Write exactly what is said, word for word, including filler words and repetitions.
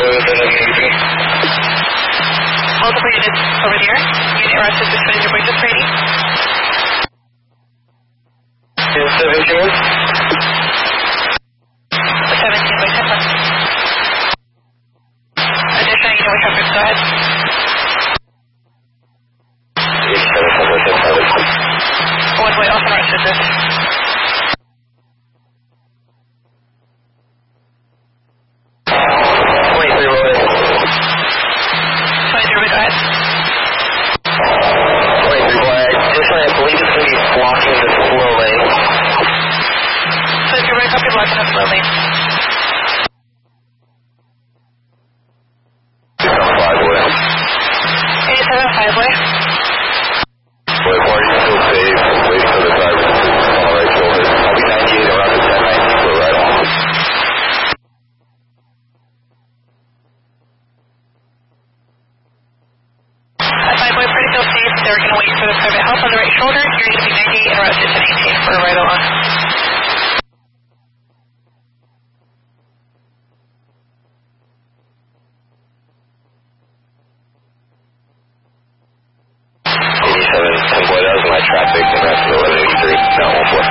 Multiple units over here. Unit Rochester, suspend your voices ready. seventeen. seventeen by ten. Additional unit with traffic, go ahead. One way off on Rochester. twenty-three road. twenty-three way, go ahead. twenty-three black. Additionally, I believe it's going to be blocking the slow lane. twenty-three way, copy, blocking the slow lane. five way. eighty-seven five way. Wait, are you still safe? Waiting for the driver to move on the right shoulder. I'll be ninety-eight around the ten ninety, so right on. At five way, pretty still safe. They're going to wait for the private house on the right shoulder. You're going to be ninety-eight and route to ten eighteen for a ride along. eighty-seven, ten boy, that was my traffic, and that's the eleven eighty-three, not one four.